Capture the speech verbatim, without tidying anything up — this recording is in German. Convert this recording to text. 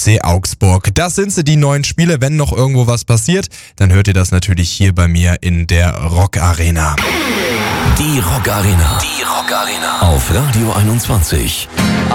C Augsburg. Das sind sie, die neuen Spiele. Wenn noch irgendwo was passiert, dann hört ihr das natürlich hier bei mir in der Rock Arena. Die Rock Arena. Die Rock Arena. Auf Radio einundzwanzig.